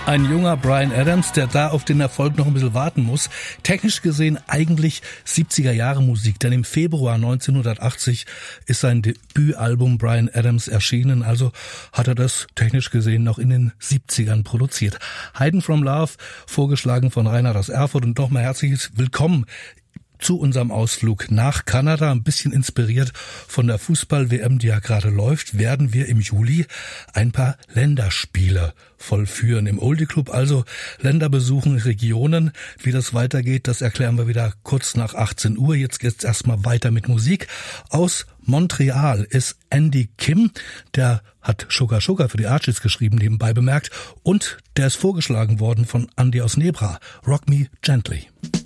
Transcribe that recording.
Ein junger Bryan Adams, der da auf den Erfolg noch ein bisschen warten muss. Technisch gesehen eigentlich 70er-Jahre-Musik, denn im Februar 1980 ist sein Debütalbum Bryan Adams erschienen, also hat er das technisch gesehen noch in den 70ern produziert. Hidden from Love, vorgeschlagen von Reinhard aus Erfurt, und nochmal herzliches Willkommen zu unserem Ausflug nach Kanada. Ein bisschen inspiriert von der Fußball-WM, die ja gerade läuft, werden wir im Juli ein paar Länderspiele vollführen. Im Oldie Club also Länder besuchen, Regionen. Wie das weitergeht, das erklären wir wieder kurz nach 18 Uhr. Jetzt geht's erstmal weiter mit Musik. Aus Montreal ist Andy Kim, der hat Sugar Sugar für die Archies geschrieben, nebenbei bemerkt, und der ist vorgeschlagen worden von Andy aus Nebra. Rock Me Gently.